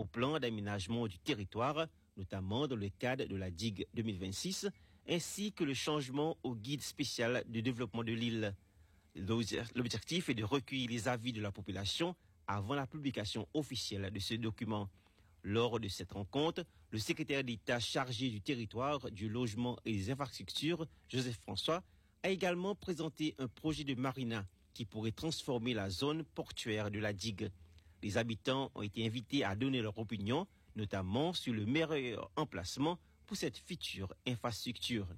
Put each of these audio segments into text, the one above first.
au plan d'aménagement du territoire, notamment dans le cadre de la digue 2026, ainsi que le changement au guide spécial de développement de l'île. L'objectif est de recueillir les avis de la population avant la publication officielle de ce document. Lors de cette rencontre, le secrétaire d'État chargé du territoire, du logement et des infrastructures, Joseph François, a également présenté un projet de marina qui pourrait transformer la zone portuaire de la digue. Les habitants ont été invités à donner leur opinion, notamment sur le meilleur emplacement pour cette future infrastructure.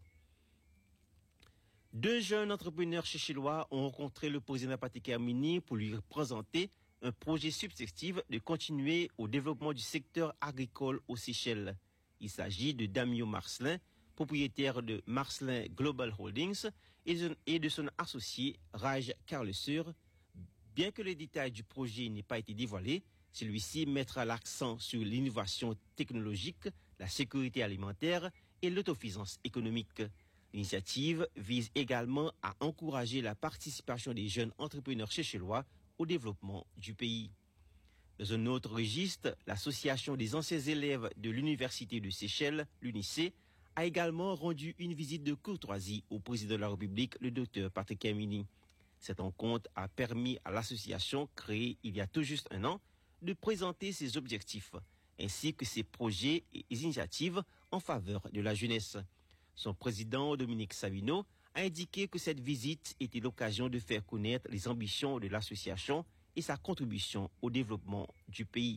2 jeunes entrepreneurs chéchellois ont rencontré le président Patrick Herminy pour lui présenter un projet substantif de continuer au développement du secteur agricole aux Seychelles. Il s'agit de Damio Marcelin, propriétaire de Marcelin Global Holdings et de son associé Raj Carlesur. Bien que les détails du projet n'aient pas été dévoilés, celui-ci mettra l'accent sur l'innovation technologique, la sécurité alimentaire et l'autosuffisance économique. L'initiative vise également à encourager la participation des jeunes entrepreneurs chéchellois au développement du pays. Dans un autre registre, l'association des anciens élèves de l'Université de Seychelles, l'UNICE, a également rendu une visite de courtoisie au président de la République, le Dr Patrick Herminy. Cette rencontre a permis à l'association, créée il y a tout juste un an, de présenter ses objectifs, ainsi que ses projets et initiatives en faveur de la jeunesse. Son président, Dominique Savino, a indiqué que cette visite était l'occasion de faire connaître les ambitions de l'association et sa contribution au développement du pays.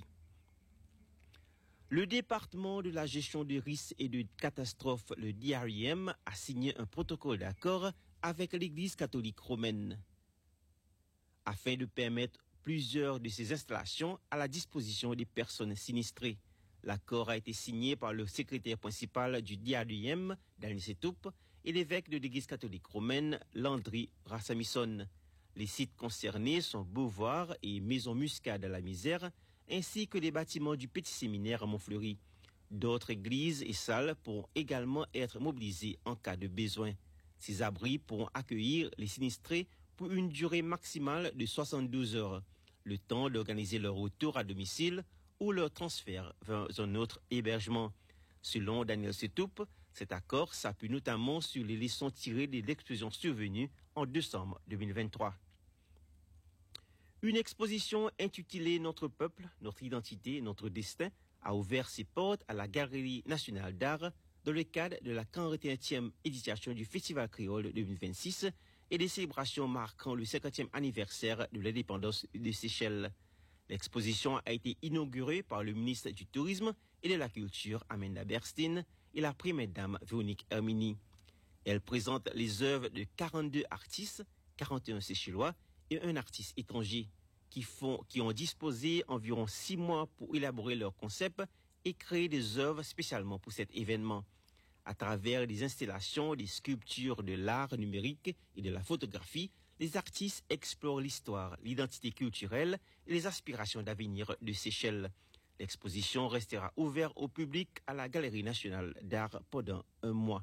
Le département de la gestion de risques et de catastrophes, le DRIM, a signé un protocole d'accord avec l'Église catholique romaine afin de permettre plusieurs de ces installations à la disposition des personnes sinistrées. L'accord a été signé par le secrétaire principal du DRIM, Daniel Setoup, et l'évêque de l'Église catholique romaine, Landry Rassamison. Les sites concernés sont Beauvoir et Maison Muscade à la Misère, ainsi que les bâtiments du Petit Séminaire à Montfleury. D'autres églises et salles pourront également être mobilisées en cas de besoin. Ces abris pourront accueillir les sinistrés pour une durée maximale de 72 heures, le temps d'organiser leur retour à domicile ou leur transfert vers un autre hébergement. Selon Daniel Setoup, cet accord s'appuie notamment sur les leçons tirées des explosions survenues en décembre 2023. Une exposition intitulée « Notre peuple, notre identité, notre destin » a ouvert ses portes à la Galerie nationale d'art dans le cadre de la 41e édition du Festival créole 2026 et des célébrations marquant le 50e anniversaire de l'indépendance des Seychelles. L'exposition a été inaugurée par le ministre du Tourisme et de la Culture, Amanda Bernstein, et la première dame, Véronique Herminy. Elle présente les œuvres de 42 artistes, 41 Seychellois et un artiste étranger, qui ont disposé environ 6 mois pour élaborer leur concept et créer des œuvres spécialement pour cet événement. À travers des installations, des sculptures, de l'art numérique et de la photographie, les artistes explorent l'histoire, l'identité culturelle et les aspirations d'avenir de Seychelles. L'exposition restera ouverte au public à la Galerie nationale d'art pendant un mois.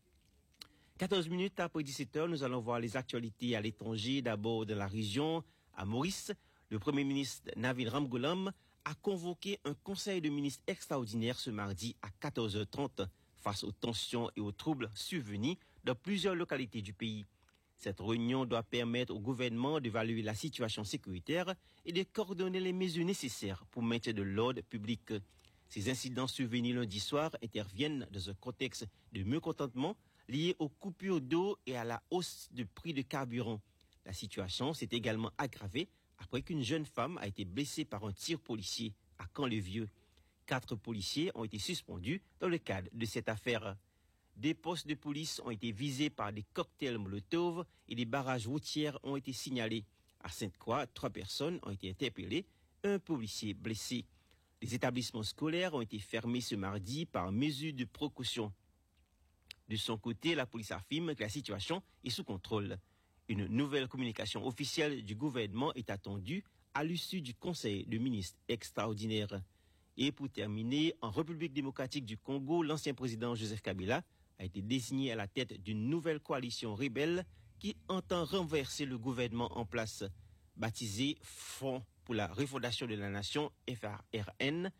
14 minutes après 17h, nous allons voir les actualités à l'étranger. D'abord dans la région, à Maurice, le Premier ministre Navid Ramgoolam a convoqué un conseil de ministres extraordinaire ce mardi à 14h30 face aux tensions et aux troubles survenus dans plusieurs localités du pays. Cette réunion doit permettre au gouvernement d'évaluer la situation sécuritaire et de coordonner les mesures nécessaires pour maintenir de l'ordre public. Ces incidents survenus lundi soir interviennent dans un contexte de mécontentement lié aux coupures d'eau et à la hausse du prix de carburant. La situation s'est également aggravée après qu'une jeune femme a été blessée par un tir policier à Caen-le-Vieux. 4 policiers ont été suspendus dans le cadre de cette affaire. Des postes de police ont été visés par des cocktails Molotov et des barrages routiers ont été signalés. À Sainte-Croix, 3 personnes ont été interpellées, un policier blessé. Les établissements scolaires ont été fermés ce mardi par mesure de précaution. De son côté, la police affirme que la situation est sous contrôle. Une nouvelle communication officielle du gouvernement est attendue à l'issue du Conseil de ministres extraordinaire. Et pour terminer, en République démocratique du Congo, l'ancien président Joseph Kabila a été désigné à la tête d'une nouvelle coalition rebelle qui entend renverser le gouvernement en place. Baptisé Front pour la refondation de la nation, FRN,